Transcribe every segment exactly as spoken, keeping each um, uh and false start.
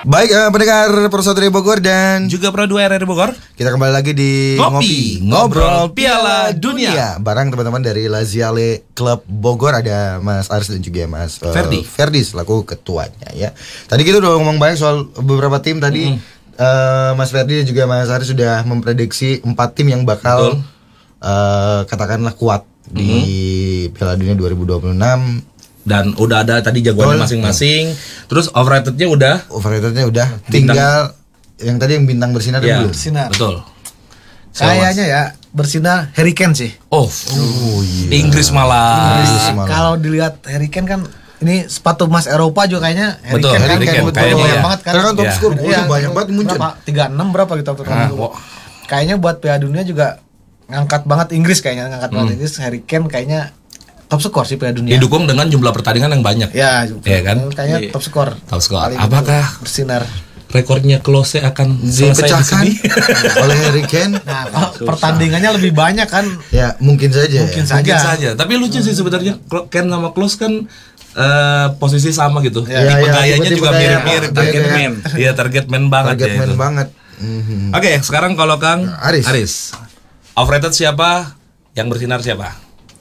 Baik, uh, pendengar Pro satu Bogor dan juga Pro dua R R Bogor. Kita kembali lagi di Ngopi, Ngobrol Piala Dunia. Barang teman-teman dari Laziale Club Bogor. Ada Mas Aris dan juga Mas uh, Ferdi Ferdi selaku ketuanya ya. Tadi kita udah ngomong banyak soal beberapa tim tadi. Mm-hmm. uh, Mas Ferdi dan juga Mas Aris sudah memprediksi empat tim yang bakal uh, katakanlah kuat mm-hmm. di Piala Dunia dua ribu dua puluh enam. Dan udah ada tadi jagoannya masing-masing. Terus overratednya udah. Overratednya udah. Tinggal yang tadi yang bintang bersinar ya, belum. Bersinar. Betul. Kayaknya ya bersinar Harry Kane sih. Oh, oh iya. Inggris malah. Inggris malah. Kalau dilihat Harry Kane kan ini sepatu emas Eropa juga kayaknya Harry betul, Kane Harry kan Kane, betul kayaknya banyak ya. banget kan. Karena kan top ya. skor ya, banyak banget muncul. Berapa? tiga puluh enam berapa gitu top skor. Nah, kayaknya buat Piala Dunia juga ngangkat banget Inggris kayaknya, ngangkat hmm. banget Inggris. Harry Kane kayaknya top skor sih Piala Dunia. Didukung dengan jumlah pertandingan yang banyak. Ya, ya kan? Kayaknya top skor. Top skor. Apakah bersinar rekornya Klose akan dipecahkan oleh Harry Kane? Nah, pertandingannya lebih banyak kan? Ya, mungkin saja. Mungkin ya. saja. Mungkin saja. Tapi lucu sih sebenarnya Kane sama Klose kan uh, posisi sama gitu. Ya, tipe ya, gayanya tipe juga gaya, mirip-mirip. target Target man. Iya, target man banget target ya. man itu. banget. Mm-hmm. Oke, okay, sekarang kalau Kang Aris. Aris. Overrated siapa? Yang bersinar siapa?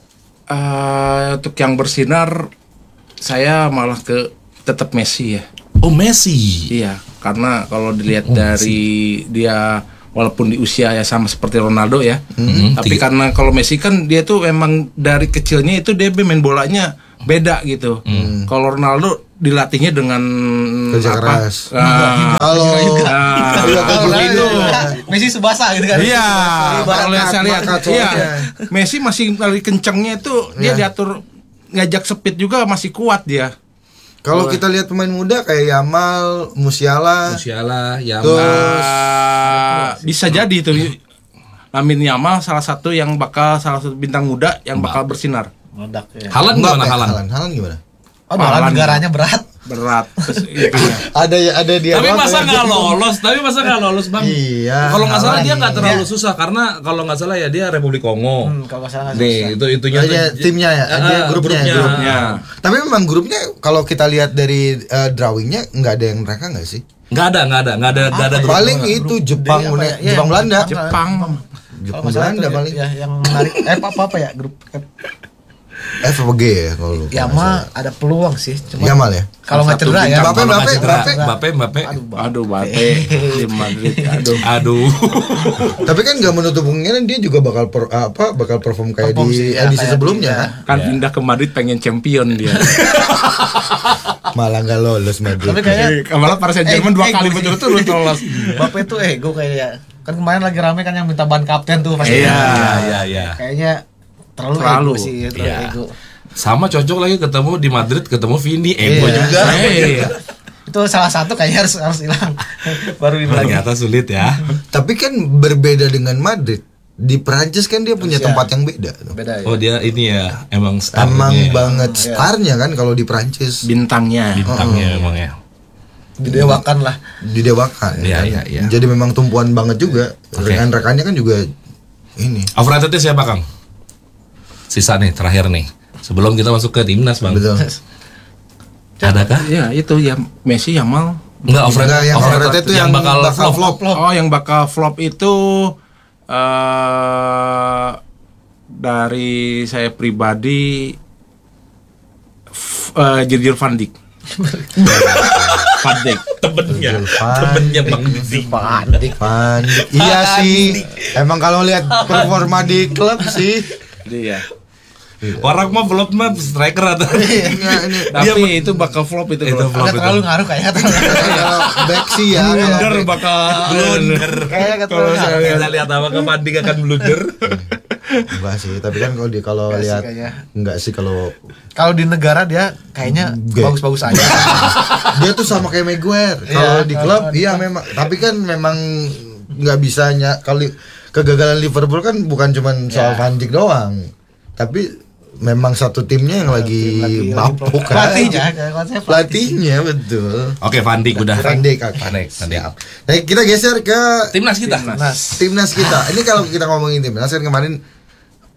Uh, untuk yang bersinar saya malah ke tetap Messi ya. Oh, Messi. Iya, karena kalau dilihat oh, dari Messi. Dia walaupun di usia ya sama seperti Ronaldo ya, mm-hmm. tapi Tiga. karena kalau Messi kan dia tuh memang dari kecilnya itu dia main bolanya beda gitu. Mm. Kalau Ronaldo dilatihnya dengan kerja apa? keras. Uh, kalau kalau itu Messi subasa gitu kan. Iya, kalau yang saya lihat iya. Messi masih lari kencangnya itu dia ya. diatur ngajak speed juga masih kuat dia. Kalau kita lihat pemain muda kayak Yamal, Musiala, Musiala, Yamal, terus, uh, bisa jadi itu Lamine Yamal salah satu yang bakal salah satu bintang muda yang bakal bersinar. Meledak ya. Halan gimana Halan? Halan, Halan gimana? Oh, Halan negaranya berat. Berat. ada ya ada dia. Tapi masa nggak lolos? Tapi masa nggak lolos bang? Iya. Kalau nggak salah dia nggak terlalu iya. susah karena kalau nggak salah ya dia Republik Kongo. Hmm, kalau nggak salah nih itu itunya oh, ya, timnya ya, uh, dia grupnya, grupnya. grupnya. Tapi memang grupnya kalau kita lihat dari uh, drawingnya nggak ada yang mereka nggak sih? Nggak ada, nggak ada, nggak ada, nggak ada. Paling itu Jepang, ya? ya, Jepang Belanda. Jepang, Jepang Belanda paling. Ya, yang menarik. Eh apa apa ya grup F. F apa G ya kalau lu? Yamal ada peluang sih, cuma Yamal ya. Kalau nggak cedera ya. Mbappe, Mbappe, Mbappe, Mbappe, Mbappe. Aduh, Mbappe di Madrid. Aduh, aduh. Tapi kan nggak menutup kemungkinan dia juga bakal per, apa bakal perform kayak perform di sih, ya, edisi sebelumnya ya. kan. Kan ya. Pindah ke Madrid pengen champion dia. Malah nggak lolos Madrid. Tapi kayaknya malah Paris Saint-Germain dua kali berturut-turut lolos. Mbappe itu ego kayaknya. Kan kemarin lagi rame kan yang minta ban kapten tuh pasti. Iya, iya, iya. Kayaknya terlalu, terlalu. ego sih, terlalu ya. ego. Sama cocok lagi ketemu di Madrid, ketemu Vini, ego iya. juga. Iya. Itu salah satu kayaknya harus harus hilang. Baru ini lagi. Ternyata sulit ya. Tapi kan berbeda dengan Madrid. Di Perancis kan dia punya Rusia. tempat yang beda. Beda ya. Oh dia ini ya, emang starnya. Emang ya. banget starnya kan kalau di Perancis. Bintangnya. Bintangnya oh. emang ya. Didewakan lah. Didewakan. Iya, kan? iya, iya. Jadi memang tumpuan banget juga. Okay. Rekan-rekannya kan juga ini. Overratednya siapa Kang? Sisa nih terakhir nih. Sebelum kita masuk ke timnas bang. Betul. Adakah? Ya itu ya Messi, Yamal. Enggak overrated. Enggak, yang overrated itu yang bakal, bakal flop. flop. Oh, yang bakal flop itu uh, dari saya pribadi f- uh, Virgil van Dijk. Van Dijk Temennya, Van temennya Bang Didi. Van Dijk. Van Dijk. Iya sih. Emang kalau lihat performa di klub sih. Iya. Orang mah flop mah striker atau Tapi itu bakal flop itu. Itu Flop. flop. Agak terlalu ngaruh kayaknya. Kalau back sih ya. Blunder bakal blunder. Kayaknya Kalau terlalu saya ngaruh. kita lihat apa ke Panding akan blunder. Enggak sih, tapi kan kalau di kalau Enggak sih lihat kayaknya. enggak sih kalau Kalau di negara dia kayaknya Gak. bagus-bagus aja. dia tuh sama kayak Maguire. Kalau Iya, di kalau klub di iya klub. memang, tapi kan memang nggak bisanya kalau kegagalan Liverpool kan bukan cuman soal Ya. Van Dijk doang. Tapi memang satu timnya yang lagi, Tim lagi- bapuk lagi- kan. Pelatihnya, kayak konsep pelatih. Pelatihnya betul. Oke, Van Dijk udah. Van Dijk, oke. Van Dijk, Van Dijk. Nah, kita geser ke Timnas kita. Timnas. timnas kita. Ini kalau kita ngomongin timnas kan kemarin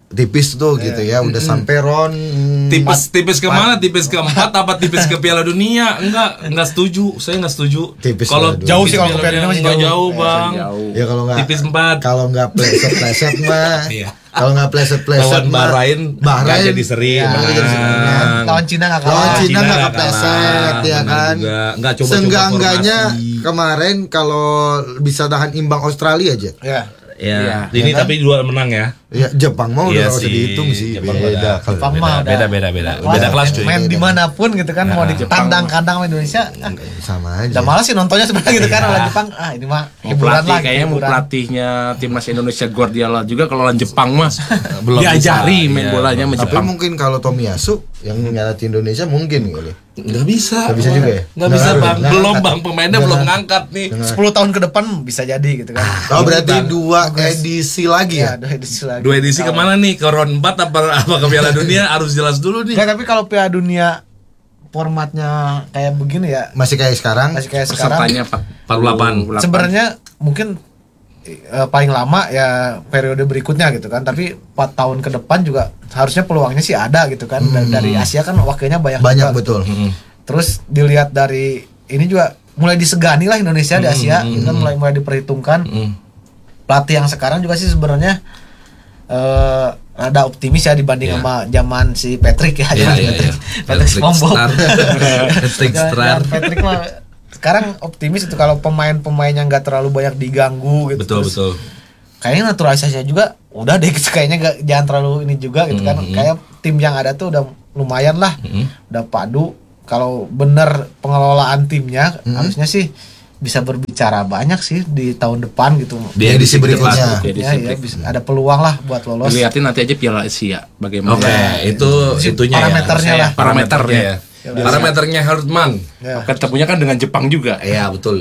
tipis tuh gitu ya, udah sampai round Tipis tipis kemana? Tipis keempat apa tipis ke Piala Dunia? Enggak, enggak setuju. Saya enggak setuju. Tipis kalau Piala Dunia. Jauh sih kalau ke Piala Dunia masih Enggak jauh. jauh, Eh, Bang. jauh. Ya kalau nggak Tipis empat. kalau nggak pleset-pleset mah. Iya. Kalau nggak pleset-pleset Lawan mah. Bahrain, Bahrain nggak jadi seri. Ya, nggak jadi seri. Menang. Lawan Cina nggak kalah. Lawan Cina nggak nggak kepleset kalah. ya Benar kan. juga. Nggak coba-coba Seenggak-enggaknya formasi. kemarin kalau bisa tahan imbang Australia aja. Ya. Ya, Iya. ini Ya kan? tapi dua menang ya. Ya Jepang mau Iya udah nggak usah sih, dihitung sih. Jepang Beda. beda. Kalau Jepang Beda, mah udah beda, beda, beda. Wah, Beda kelas, cuy. main Beda. dimanapun gitu kan, mau Nah, ditandang-kandang sama Indonesia, ah, sama aja. udah malas sih nontonnya sebenarnya gitu kan. Lawan Jepang, ah ini mah Mau hiburan pelatih lah, kayaknya mau hiburan. pelatihnya timnas Indonesia Guardiola juga kalau lawan Jepang mah Belum diajari bisa, main iya, bolanya sama belum Tapi Jepang. mungkin kalau Tomiyasu yang ngelatih Indonesia mungkin kali. Nggak bisa. Nggak bisa juga ya? Nggak Nggak bisa, ngaruh, Bang. nggak Belum, ngangkat. Bang. Pemainnya Nggak belum ngangkat. ngangkat nih. sepuluh tahun ke depan bisa jadi gitu kan. Oh berarti Bang. dua edisi lagi Ya, ya? dua edisi lagi. Dua edisi kemana nih? Ke round empat apa apa ke Piala Dunia? Harus jelas dulu nih. Nggak, tapi kalau Piala Dunia formatnya kayak begini ya, Masih kayak sekarang? masih kayak sekarang. Pesertanya empat puluh delapan. Sebenarnya mungkin eh, paling lama ya periode berikutnya gitu kan, tapi empat tahun ke depan juga harusnya peluangnya sih ada gitu kan. Dan dari Asia kan wakilnya banyak Banyak juga. betul. Terus dilihat dari ini juga mulai disegani lah Indonesia di Asia, gitu kan, mulai mulai diperhitungkan. Pelatih yang sekarang juga sih sebenarnya eh ada optimis ya dibanding Iya. sama zaman si Patrick ya, Iya, zaman iya, Patrick, iya. Patrick Patrick SpongeBob. Star. Patrick Jangan- Star. jangan Patrick mah sekarang optimis itu kalau pemain-pemainnya nggak terlalu banyak diganggu gitu. Betul, Terus betul. kayaknya naturalisasinya juga udah deh gitu, kayaknya nggak, jangan terlalu ini juga gitu kan. Mhm. Kayak tim yang ada tuh udah lumayan lah, Mhm. udah padu. Kalau bener pengelolaan timnya harusnya sih bisa berbicara banyak sih di tahun depan gitu. Di edisi edisi berikutnya. berikutnya. Ya, ya, bisa, ada peluang lah buat lolos. Dilihatin nanti aja Piala Asia bagaimana. Oke, itu itunya Parameternya ya. lah. Parameternya ya. Parameternya. Parameternya Hartman. Ya. Ketemunya kan dengan Jepang juga. Iya, betul.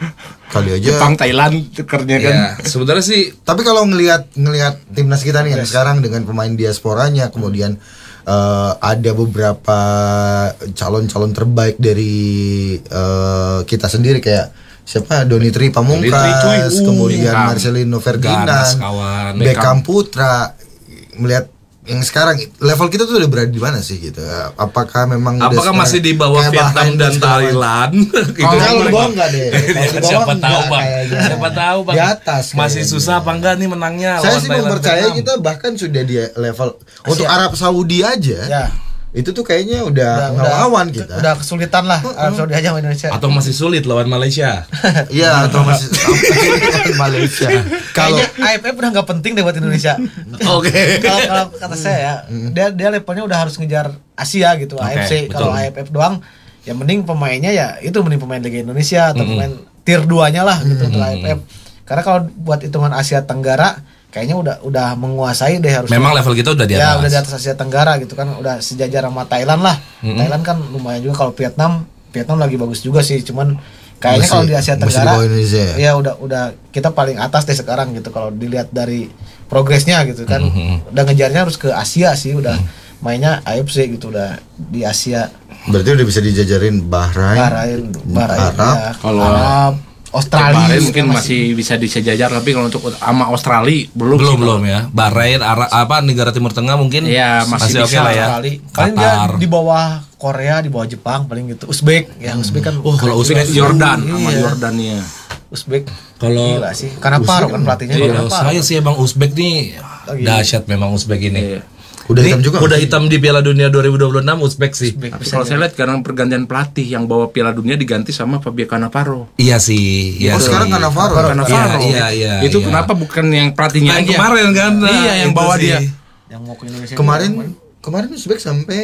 Kali aja. Jepang, Thailand tukernya kan. Ya, sebenarnya sih Tapi kalau ngelihat ngelihat timnas kita nih yang sekarang dengan pemain diasporanya, kemudian eh, ada beberapa calon-calon terbaik dari eh, kita sendiri kayak siapa Doni Tri Doni Tri, cuy. Pamungkas, Uh, kemudian Beckham. Marcelino Ferdinand, Ganas, kawan. Beckham Putra. Melihat yang sekarang level kita tuh udah berada di mana sih gitu? Apakah memang udah apakah sekarang masih di bawah kayak Vietnam Bahrain dan segala macam? Thailand? Gitu. Kalau kalau di bawah enggak deh. Kalau di bawah Siapa enggak tahu, Bang. kayaknya. Siapa tahu, Bang. Di atas Masih kayaknya. susah apa enggak nih menangnya Saya lawan sih Thailand, mempercaya Vietnam? kita bahkan sudah di level untuk Asia. Arab Saudi aja. Ya. Itu tuh kayaknya udah, Udah, ngelawan udah, kita. Udah kesulitan lah Arab Saudi aja sama Indonesia. Atau masih sulit lawan Malaysia? Iya, atau masih masih Malaysia. Kalau Kayaknya A F F udah nggak penting deh buat Indonesia. Oke. Kalau kalau kata saya ya, dia dia levelnya udah harus ngejar Asia gitu, A F C. betul. Kalau A F F doang, ya mending pemainnya ya itu mending pemain Liga Indonesia atau pemain tier dua-nya lah gitu untuk A F F. Karena kalau buat hitungan Asia Tenggara, kayaknya udah udah menguasai deh harusnya. Memang level kita udah di atas. Ya udah di atas Asia Tenggara gitu kan, udah sejajar sama Thailand lah. Thailand kan lumayan juga. Kalau Vietnam, Vietnam lagi bagus juga sih, cuman kayaknya Masih- kalau di Asia masih di Tenggara, bawah Indonesia ya? ya udah udah kita paling atas deh sekarang gitu. Kalau dilihat dari progresnya gitu kan, udah ngejarnya harus ke Asia sih, udah mainnya A F C gitu, udah di Asia. berarti udah bisa dijajarin Bahrain, Bahrain, Bahrain, Arab. ya, Kalau Arab, Australia Bahrain juga mungkin masih bisa disejajar, tapi kalau untuk sama Australia belum. belum sih, belum ya. Bahrain, Arab, apa negara Timur Tengah mungkin Iya, masih oke bisa lah ya. Australia. Paling dia Qatar. di bawah Korea, di bawah Jepang paling gitu. Uzbek, ya Uzbek kan. Oh, kalau Uzbek, Uzbek Jordan sama Iya. Jordania. Uzbek. Kalau Gila sih. Karena Paro kan pelatihnya. Kalau Cannavaro. saya sih emang Uzbek nih Lagi. dahsyat memang Uzbek ini. Iya. Udah Ini hitam juga. Udah hitam di Piala Dunia dua ribu dua puluh enam Uzbek sih. Uzbek Tapi bisa kalau jadi. saya lihat karena pergantian pelatih yang bawa Piala Dunia diganti sama Fabio Cannavaro. Iya sih. Iya Oh, sih. sekarang Cannavaro. Cannavaro. Iya, iya, Itu iya. kenapa bukan yang pelatihnya Yang aja? kemarin kan. Nah, Iya, yang itu bawa sih. dia. Yang mau ke Indonesia. Kemarin juga. kemarin Uzbek sampai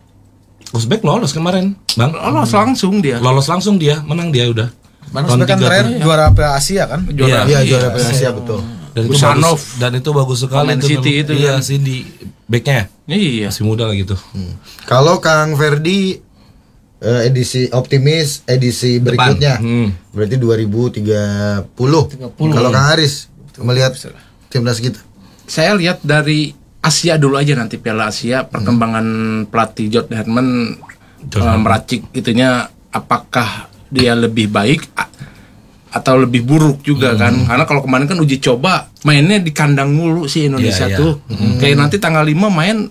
Uzbek lolos kemarin, Bang. Lolos langsung dia. Lolos langsung dia, menang dia udah. Mana Tahun Uzbek kan tiga terakhir tuh. juara Piala Asia kan? Juara. Iya, Iya, juara iya. Piala Asia betul. Dan itu Busanov. bagus, dan itu bagus sekali Pemain tuh City memang. itu Iya, kan. Cindy backnya Iya. masih muda lah gitu. Kalau Kang Ferdi eh, edisi optimis edisi Depan. berikutnya Hmm. berarti dua ribu tiga puluh. tiga puluh. Kalau Kang Haris melihat timnas kita. Saya lihat dari Asia dulu aja nanti Piala Asia perkembangan pelatih John Herman John eh, Herman. meracik itunya apakah dia lebih baik a- atau lebih buruk juga kan, karena kalau kemarin kan uji coba mainnya di kandang mulu sih Indonesia Iya, iya. tuh. Hmm. Kayak nanti tanggal lima main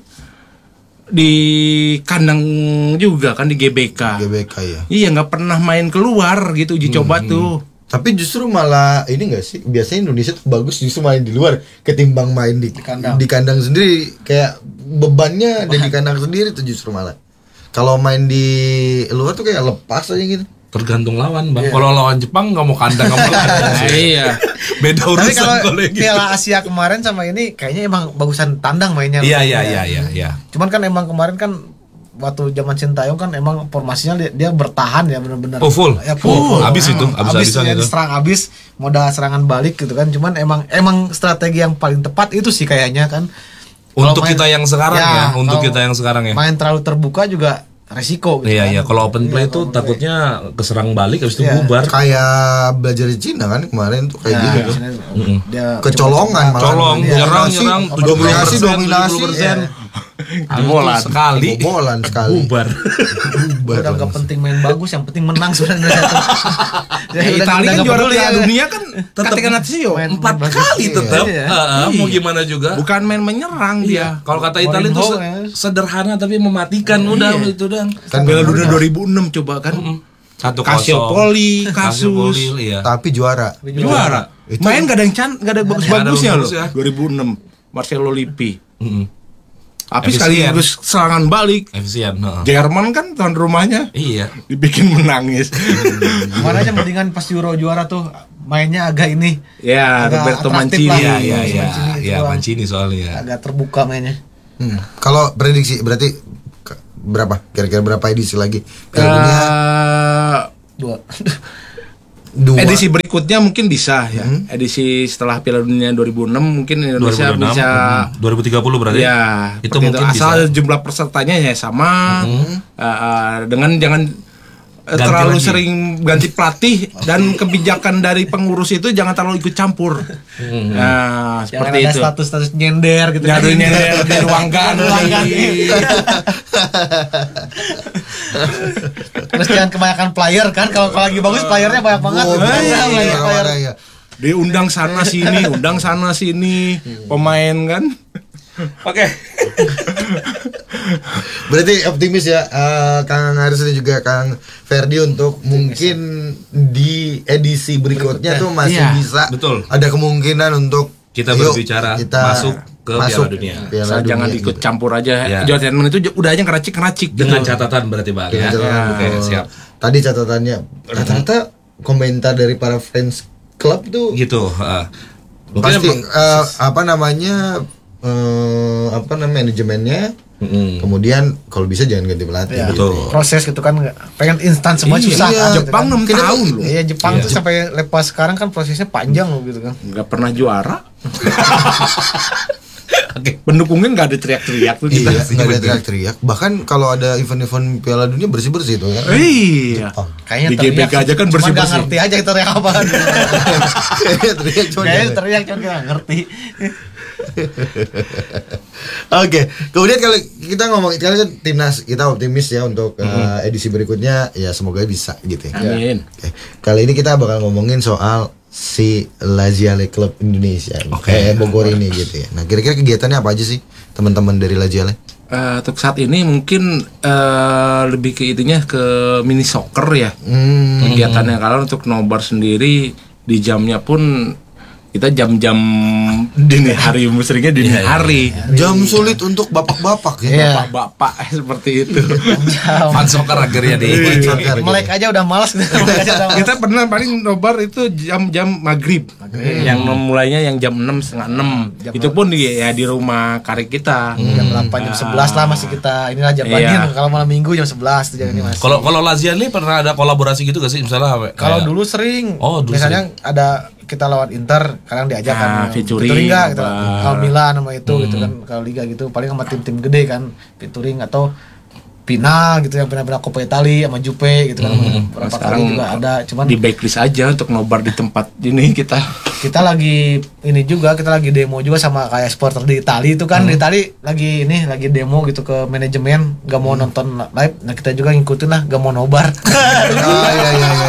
di kandang juga kan di G B K. G B K ya. Iya, nggak pernah main keluar gitu uji coba tuh. Tapi justru malah ini enggak sih? Biasanya Indonesia tuh bagus justru main di luar ketimbang main di, di kandang. di kandang sendiri. Kayak bebannya ada di kandang sendiri tuh justru malah. Kalau main di luar tuh kayak lepas aja gitu. Tergantung lawan, Bang. Kalau lawan Jepang nggak mau kandang, nggak mau kandang. Nah, iya. Beda Tapi urusan kalau kalau yang gitu. Piala Asia kemarin sama ini kayaknya emang bagusan tandang mainnya. Iya, iya, iya, iya, iya. Cuman kan emang kemarin kan waktu zaman Sintayong kan emang formasinya dia, dia bertahan ya benar-benar. Oh, full. Ya, Full. Habis itu, habis-habisan ya, itu. diserang habis, modal serangan balik gitu kan. Cuman emang emang strategi yang paling tepat itu sih kayaknya kan. Untuk Kalau main- kita yang sekarang ya, untuk kalau kita yang sekarang ya. Main terlalu terbuka juga resiko gitu Iya, kan. iya. Kalau open play Iya, tuh kalau open takutnya keserang balik habis itu Iya. bubar. Kayak belajar di Cina kan kemarin tuh kayak Nah, gitu tuh. sini dia Kecolongan malah. Colong, Dominasi, nyerang, nyerang, tujuh puluh dominasi, persen, dominasi. tujuh puluh persen. Iya. Bola sekali Kebobolan sekali. bubar. Bubar udah nggak langsung. penting main bagus, yang penting menang sebenarnya. Ya, Ya, udah- Italia udah kan nggak juara peduli Piala ya. Dunia kan ketika Lazio Main- Empat main bagus. kali tetap. Iya. Heeh, mau gimana juga. bukan main menyerang dia. Kalau kata Italia itu Mourinho, se- ya. sederhana tapi mematikan, udah itu doang. Kan Piala Dunia dua ribu enam coba kan. Satu Calciopoli, kasus iya. Tapi juara. juara. Itu- Main gak ada yang can, gak ada yang bagus-bagusnya ada loh. bagusnya. dua ribu enam Marcelo Lippi. Mm-mm. Tapi Efisien. sekaligus serangan balik. Efisien. heeh. Jerman kan tuan rumahnya Iya. dibikin menangis. Mana aja mendingan pas Euro juara tuh mainnya agak ini, Ya, Agak Roberto atraktif Mancini. lah. Iya, iya, iya. Mancini itu Iya, doang. Mancini soalnya. agak terbuka mainnya. Hmm. Kalau prediksi berarti ke- berapa? Kira-kira berapa edisi lagi? Piala Dunia Eh, Dua. dua. edisi berikutnya mungkin bisa ya. Edisi setelah Piala Dunia dua ribu enam mungkin Indonesia dua ribu enam, bisa mm, dua ribu tiga puluh berarti. ya Itu seperti mungkin asal bisa. jumlah pesertanya ya sama. Eh, eh, dengan jangan eh, Ganti terlalu lagi. sering ganti pelatih dan kebijakan dari pengurus itu jangan terlalu ikut campur. Nah, Jangan seperti ada itu. status-status nyender gitu. Nyari nyender di ruang ganti. Ruang ganti. Terus jangan kebanyakan player kan, kalau kalau lagi bagus playernya banyak banget. Oh, Nah, iya, banyak iya, player. iya. Diundang sana sini, undang sana sini pemain kan. Oke. Berarti optimis ya eh, Kang Haris dan juga Kang Ferdi untuk mungkin di edisi berikutnya tuh masih Iya, bisa betul. ada kemungkinan untuk Kita yuk, berbicara kita masuk ke Piala Dunia. Piala Asal jangan Dunia ikut gitu. campur aja. Ya. Entertainment itu j- udah aja ngeracik-ngeracik Dengan gitu. catatan berarti Bang Dengan ya. catatan, Oke, betul. siap. Tadi catatannya rata-rata komentar dari para fans klub tuh Gitu, heeh. Mungkin pasti emang- eh, apa namanya eh, apa namanya manajemennya. Mm-mm. Kemudian kalau bisa jangan ganti pelatih. Ya, gitu. Betul. proses gitu kan nggak- pengen instan semua Iya, susah iya. kan, gitu Jepang kan. enam Kita- tahun loh. Iya Jepang Iya. tuh sampai lepas sekarang kan prosesnya panjang loh gitu kan. Nggak pernah juara. Oke. Pendukungnya nggak ada teriak-teriak tuh kita. Iya, nggak ada teriak-teriak. Bahkan kalau ada event-event Piala Dunia bersih-bersih tuh kan. Iya. Kayaknya Di G B K teriak, aja kan cuman nggak bersih-bersih. ngerti aja kita teriak apa. teriak cuma Kayaknya jangan. teriak cuman kita nggak ngerti. Oke, kemudian kalau kita ngomong kalian kan timnas, kita optimis ya untuk uh, edisi berikutnya ya semoga bisa gitu ya. Amin. Oke. Kali ini kita bakal ngomongin soal si Laziale Club Indonesia, Oke. eh, Bogor ini gitu ya. Nah, kira-kira kegiatannya apa aja sih teman-teman dari Laziale? Eh, untuk saat ini mungkin eh, lebih ke itunya ke mini soccer ya. Hmm, Kegiatannya kalau untuk nobar sendiri di jamnya pun kita jam-jam dini hari, seringnya dini hari. jam sulit untuk bapak-bapak ya. Iya. Bapak-bapak seperti itu. Fan soccer akhirnya di Fan soccer gitu. Melek aja udah malas. Melek aja udah malas. Kita pernah paling nobar itu jam-jam maghrib, yang mulainya yang jam enam setengah enam. Itu pun di ya di rumah karek kita. Jam delapan, jam sebelas lah masih kita. Inilah jam Iya. pagi. Kalau malam minggu jam sebelas tuh jam ini masih. Kalau kalau Laziale pernah ada kolaborasi gitu gak sih misalnya kayak- Kalau dulu sering, Oh, dulu misalnya ada kita lawan Inter, kadang diajak Ah, kan, featuring nggak, gitu. apa. Kalau Milan sama itu gitu kan, kalau liga gitu, paling sama tim-tim gede kan, featuring atau final gitu yang pernah-pernah Coppa Italia sama Juve gitu kan, beberapa Sekarang kali juga ada, cuman di backlist aja untuk nobar di tempat ini kita. kita lagi ini juga, kita lagi demo juga sama kayak supporter di Itali itu kan, di Itali lagi ini lagi demo gitu ke manajemen, gak mau nonton live, nah kita juga ngikutin lah, gak mau nobar. Oh, iya iya iya iya.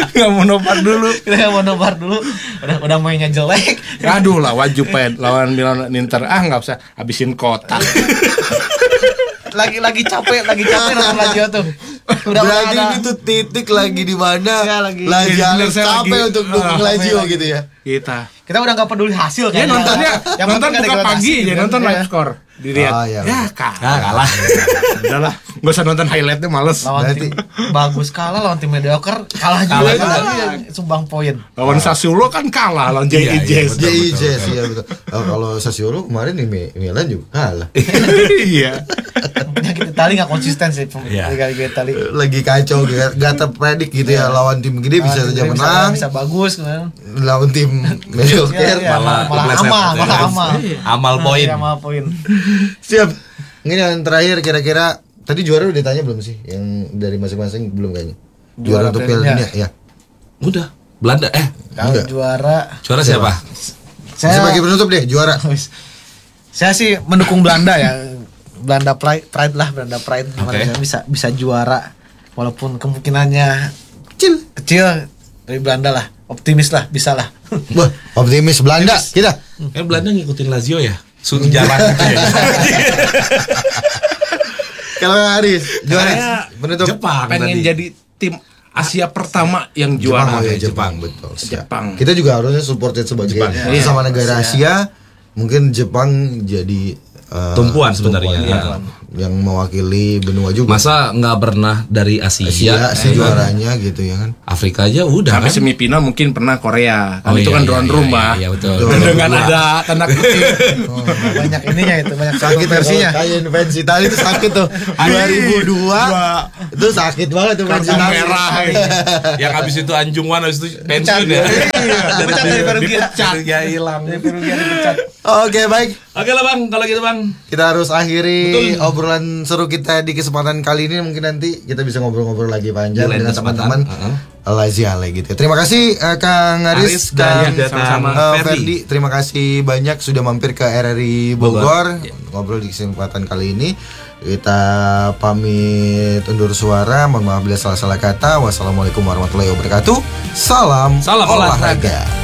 Nggak mau nobar dulu. Kita mau nobar dulu. Udah udah mainnya jelek. Aduh lawan Juve, lawan Milan Inter. Ah nggak usah, habisin kota. lagi lagi capek, lagi capek nonton Lazio tuh. Udah Berarti udah ini tuh titik lagi di mana Ya, lagi- Lazio Bener, saya capek lagi- untuk dukung ah, Lazio lagi. gitu ya. Kita. kita udah nggak peduli hasil Ya kan. nontonnya, Yang nonton penting ada buka degradasi, pagi, ya kan? nonton Iya. live score. Dilihat. Oh, iya, Ya bener. kalah. Ah, kalah. Udahlah, nggak usah nonton highlightnya males. Lawan Berarti- tim bagus kalah, lawan tim mediocre kalah juga. Kalah Kalah juga. sumbang poin. Lawan Sassuolo kan kalah lawan J Iya, I iya, Jazz. betul. J I Jazz iya betul. Oh, kalau Sassuolo kemarin di Mi- Milan juga kalah. Iya. Penyakit Itali nggak konsisten sih Iya. Liga-Liga Itali. Lagi kacau gak, gak terpredik gitu ya lawan tim gede bisa Lawan saja tim menang, bisa bagus kan. lawan tim mediocre Iya, iya. Malah malah kepleset amal, ya. malah amal. Amal Nah, poin. iya, amal poin. siap. Ini yang terakhir kira-kira tadi juara udah tanya belum sih? Yang dari masing-masing belum kayaknya. Juara, Juara untuk Piala Piala Dunia. Dunia ya. Udah. Belanda eh Kalau Enggak. juara juara siapa? saya Sebagai penutup deh juara. saya sih mendukung Belanda ya. Belanda Pride, Pride lah, Belanda Pride gimana Oke. ya, bisa bisa juara walaupun kemungkinannya Kecil. kecil dari Belanda lah. Optimis lah, bisa lah. Wah, optimis Belanda kita. Eh Belanda ngikutin Lazio ya? Suruh jalan gitu ya. Kalau Haris juara Saya penutup Jepang Pengen tadi. jadi tim Asia pertama yang Jepang, juara. oh ya, Jepang. Jepang betul. Siap. Jepang. Kita juga harusnya supported sebagai Jepang, ya. sesama Iya. negara Asia. Mungkin Jepang jadi eh, Tumpuan sebenarnya. tumpuan, Iya. yang mewakili benua juga. Masa nggak pernah dari Asia? Asia, Asia Eh, juaranya gitu ya kan. Afrika aja udah Sampai kan? semifinal mungkin pernah Korea. Kan Oh, itu iya, kan iya, tuan iya, rumah. iya, iya, betul. Betul. Dengan ada tanda kutip. Oh, banyak ininya itu, banyak Sakit versinya. versinya. Kayak fans Italia itu sakit tuh. dua ribu dua itu sakit banget tuh fans Kartu Italia. merah. Yang habis itu Anjung Wan habis itu pensiun ya. Iya, dipecat dari Perugia. Dipecat ya hilang. Dari Perugia dipecat. Oke, baik. Oke lah Bang, kalau gitu Bang. Kita harus akhiri Betul. obrolan seru kita di kesempatan kali ini. Mungkin nanti kita bisa ngobrol-ngobrol lagi panjang Di lain dengan kesempatan. teman-teman Uh-huh. Laziale gitu. Terima kasih eh, Kang Aris Aris dan dan sama-sama. eh, Ferdi. Ferdi. Terima kasih banyak sudah mampir ke R R I Bogor, Bogor. Ya. ngobrol di kesempatan kali ini. Kita pamit undur suara. Mohon maaf bila salah-salah kata. Wassalamualaikum warahmatullahi wabarakatuh. Salam, Salam olahraga.